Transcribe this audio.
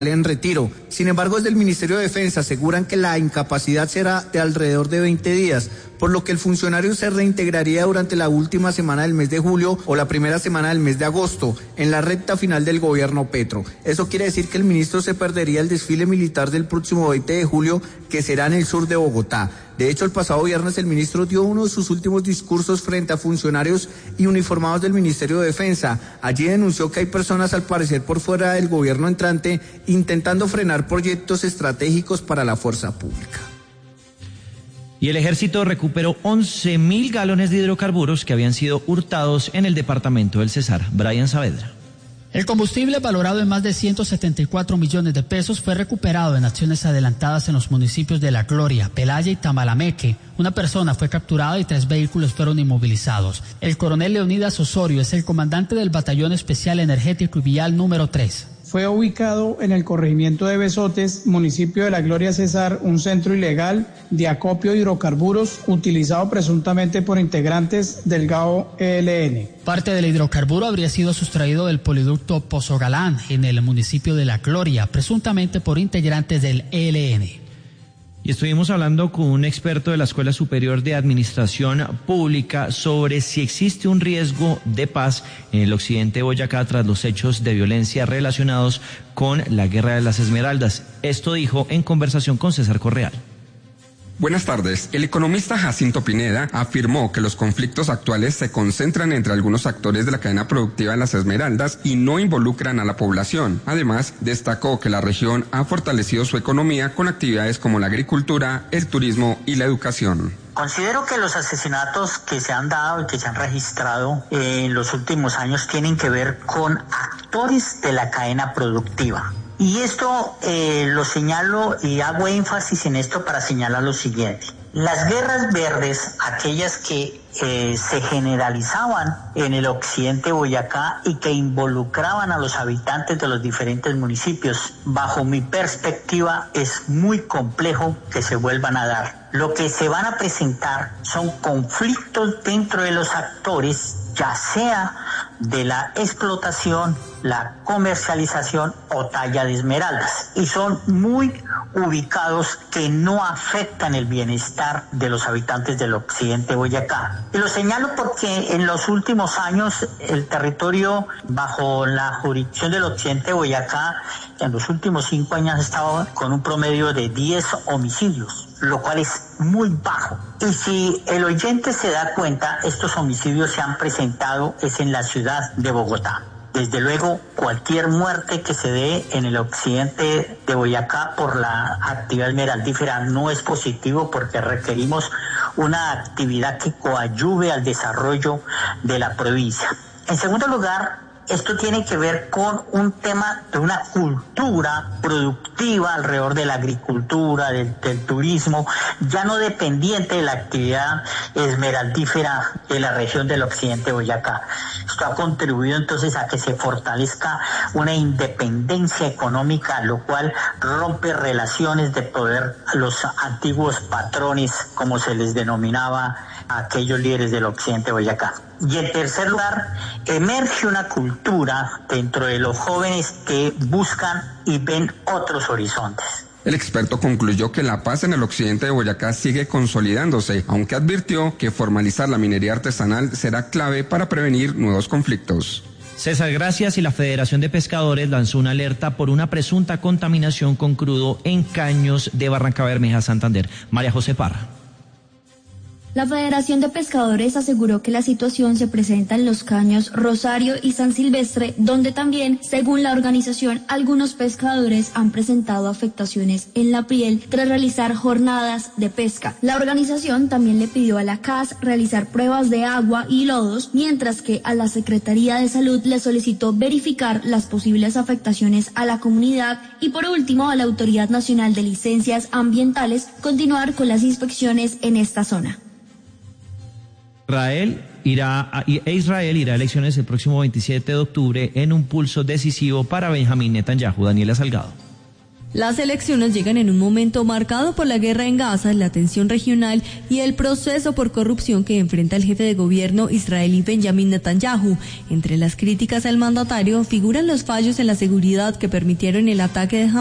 en retiro. Sin embargo, desde el Ministerio de Defensa aseguran que la incapacidad será de alrededor de 20 días, por lo que el funcionario se reintegraría durante la última semana del mes de julio o la primera semana del mes de agosto, en la recta final del gobierno Petro. Eso quiere decir que el ministro se perdería el desfile militar del próximo 20 de julio, que será en el sur de Bogotá. De hecho, el pasado viernes el ministro dio uno de sus últimos discursos frente a funcionarios y uniformados del Ministerio de Defensa. Allí denunció que hay personas, al parecer por fuera del gobierno entrante, intentando frenar proyectos estratégicos para la fuerza pública. Y el ejército recuperó 11.000 galones de hidrocarburos que habían sido hurtados en el departamento del Cesar. Brian Saavedra. El combustible, valorado en más de 174 millones de pesos, fue recuperado en acciones adelantadas en los municipios de La Gloria, Pelaya y Tamalameque. Una persona fue capturada y 3 vehículos fueron inmovilizados. El coronel Leonidas Osorio es el comandante del Batallón Especial Energético y Vial número 3. Fue ubicado en el corregimiento de Besotes, municipio de La Gloria Cesar, un centro ilegal de acopio de hidrocarburos utilizado presuntamente por integrantes del GAO ELN. Parte del hidrocarburo habría sido sustraído del poliducto Pozo Galán en el municipio de La Gloria, presuntamente por integrantes del ELN. Y estuvimos hablando con un experto de la Escuela Superior de Administración Pública sobre si existe un riesgo de paz en el occidente de Boyacá tras los hechos de violencia relacionados con la Guerra de las Esmeraldas. Esto dijo en conversación con César Correal. Buenas tardes. El economista Jacinto Pineda afirmó que los conflictos actuales se concentran entre algunos actores de la cadena productiva de las Esmeraldas y no involucran a la población. Además, destacó que la región ha fortalecido su economía con actividades como la agricultura, el turismo y la educación. Considero que los asesinatos que se han dado y que se han registrado en los últimos años tienen que ver con actores de la cadena productiva. Y esto lo señalo y hago énfasis en esto para señalar lo siguiente. Las guerras verdes, aquellas que se generalizaban en el occidente de Boyacá y que involucraban a los habitantes de los diferentes municipios, bajo mi perspectiva es muy complejo que se vuelvan a dar. Lo que se van a presentar son conflictos dentro de los actores, ya sea de la explotación, la comercialización o talla de esmeraldas, y son muy ubicados que no afectan el bienestar de los habitantes del occidente de Boyacá. Y lo señalo porque en los últimos años el territorio bajo la jurisdicción del occidente de Boyacá en los últimos 5 años ha estado con un promedio de 10 homicidios, lo cual es muy bajo. Y si el oyente se da cuenta, estos homicidios se han presentado es en la ciudad de Bogotá. Desde luego, cualquier muerte que se dé en el occidente de Boyacá por la actividad esmeraldífera no es positivo porque requerimos una actividad que coadyuve al desarrollo de la provincia. En segundo lugar, esto tiene que ver con un tema de una cultura productiva alrededor de la agricultura, del turismo, ya no dependiente de la actividad esmeraldífera de la región del occidente de Boyacá. Esto ha contribuido entonces a que se fortalezca una independencia económica, lo cual rompe relaciones de poder a los antiguos patrones, como se les denominaba a aquellos líderes del occidente de Boyacá. Y en tercer lugar, emerge una cultura dentro de los jóvenes que buscan y ven otros horizontes. El experto concluyó que la paz en el occidente de Boyacá sigue consolidándose, aunque advirtió que formalizar la minería artesanal será clave para prevenir nuevos conflictos. César, gracias. Y la Federación de Pescadores lanzó una alerta por una presunta contaminación con crudo en caños de Barrancabermeja, Santander. María José Parra. La Federación de Pescadores aseguró que la situación se presenta en los caños Rosario y San Silvestre, donde también, según la organización, algunos pescadores han presentado afectaciones en la piel tras realizar jornadas de pesca. La organización también le pidió a la CAS realizar pruebas de agua y lodos, mientras que a la Secretaría de Salud le solicitó verificar las posibles afectaciones a la comunidad y, por último, a la Autoridad Nacional de Licencias Ambientales continuar con las inspecciones en esta zona. Israel irá a elecciones el próximo 27 de octubre en un pulso decisivo para Benjamín Netanyahu. Daniela Salgado. Las elecciones llegan en un momento marcado por la guerra en Gaza, la tensión regional y el proceso por corrupción que enfrenta el jefe de gobierno israelí Benjamin Netanyahu. Entre las críticas al mandatario figuran los fallos en la seguridad que permitieron el ataque de Hamas